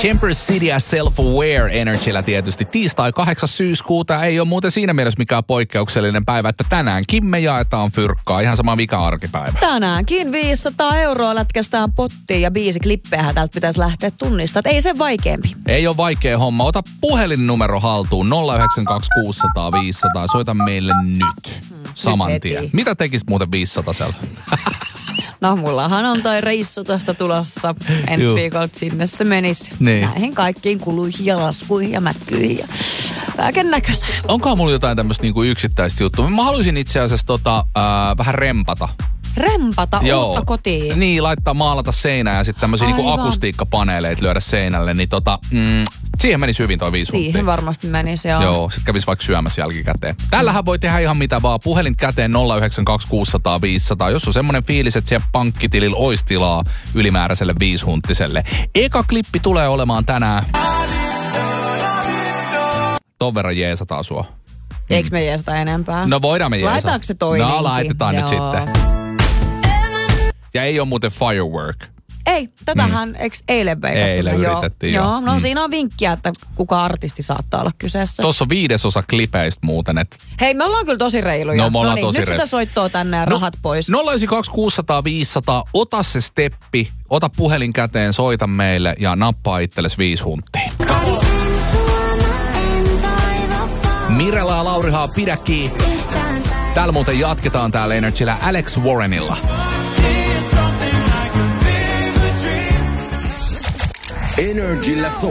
Chamber City ja Self-Aware Energyllä tietysti. Tiistai 8. syyskuuta ei ole muuten siinä mielessä mikään poikkeuksellinen päivä, että tänäänkin me jaetaan fyrkkaa. Ihan sama mikä arkipäivä. Tänäänkin 500 € lätkästään pottiin ja biisiklippejähän täältä pitäisi lähteä tunnistamaan. Ei se vaikeampi. Ei ole vaikea homma. Ota puhelinnumero haltuun 092 600 500. Soita meille nyt. Saman tien. Mitä tekisit muuten 500-sella? No mullahan on toi reissu tuosta tulossa ensi viikolta, sinne se menisi. Niin. Näihin kaikkiin kuluihin ja laskuihin ja mäkkyihin ja kaiken näköiseen. Onkohan mulla jotain tämmöistä niinku yksittäistä juttua? Mä haluaisin itse asiassa vähän rempata. Rempata uutta kotiin? Niin, maalata seinää ja sitten tämmöisiä niinku akustiikkapaneeleita lyödä seinälle. Niin siihen menisi hyvin toi 5 huntia. Siihen varmasti menisi, joo. Joo, sit kävisi vaikka syömässä jälkikäteen. Tällähän voi tehdä ihan mitä vaan. Puhelin käteen 092 600 500. Jos on semmonen fiilis, että siellä pankkitilillä olisi tilaa ylimääräiselle 5-hunttiselle. Eka klippi tulee olemaan tänään. Ton verran jeesataan sua. Eikö me jeesata enempää? No voidaan me jeesata. Laitaanko se toinenkin? No laitetaan nyt sitten. Ja ei ole muuten firework. Ei, tätähän eilen veikattu? Eilen yritettiin, joo. No siinä on vinkkiä, että kuka artisti saattaa olla kyseessä. Tuossa on 5% klipeistä muuten, että... Hei, me ollaan kyllä tosi reiluja. No me ollaan tosi nyt sitä soittoa tänne ja rahat pois. 092 600 500, ota se steppi, ota puhelin käteen, soita meille ja nappaa itsellesi 5 hunttia. Mirella ja Laurihaa, pidä kiinni. Täällä muuten jatketaan täällä Energyllä Alex Warrenilla. Energyllä